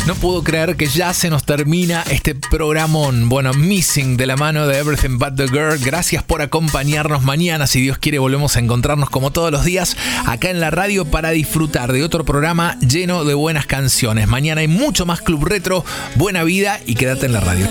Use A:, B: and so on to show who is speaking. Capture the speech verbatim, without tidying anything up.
A: No puedo creer que ya se nos termina este programón. Bueno, Missing de la mano de Everything But The Girl. Gracias por acompañarnos mañana. Si Dios quiere, volvemos a encontrarnos como todos los días acá en la radio para disfrutar de otro programa lleno de buenas canciones. Mañana hay mucho más Club Retro. Buena vida y quédate en la radio.